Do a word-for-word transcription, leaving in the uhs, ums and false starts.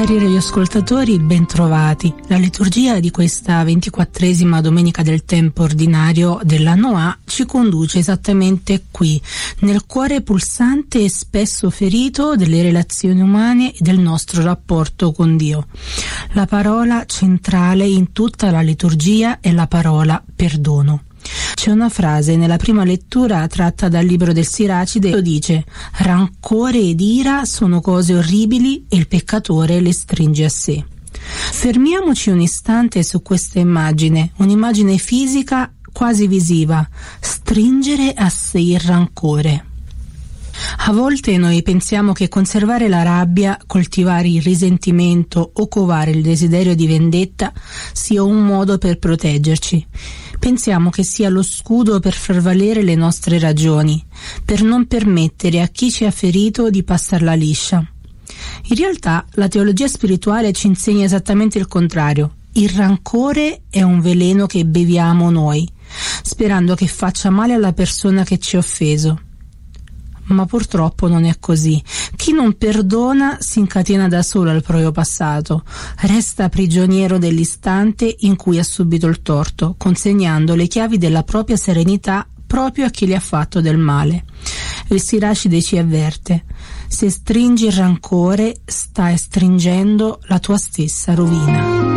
Cari radioascoltatori, bentrovati. La liturgia di questa ventiquattresima domenica del tempo ordinario dell'anno A ci conduce esattamente qui, nel cuore pulsante e spesso ferito delle relazioni umane e del nostro rapporto con Dio. La parola centrale in tutta la liturgia è la parola perdono. C'è una frase nella prima lettura tratta dal libro del Siracide che dice: rancore ed ira sono cose orribili e il peccatore le stringe a sé. Fermiamoci un istante su questa immagine, un'immagine fisica quasi visiva: stringere a sé il rancore. A volte noi pensiamo che conservare la rabbia, coltivare il risentimento o covare il desiderio di vendetta sia un modo per proteggerci. Pensiamo che sia lo scudo per far valere le nostre ragioni, per non permettere a chi ci ha ferito di passarla liscia. In realtà la teologia spirituale ci insegna esattamente il contrario. Il rancore è un veleno che beviamo noi, sperando che faccia male alla persona che ci ha offeso. Ma purtroppo non è così. Chi non perdona si incatena da solo al proprio passato, resta prigioniero dell'istante in cui ha subito il torto, consegnando le chiavi della propria serenità proprio a chi le ha fatto del male. Il Siracide ci avverte: se stringi il rancore, stai stringendo la tua stessa rovina.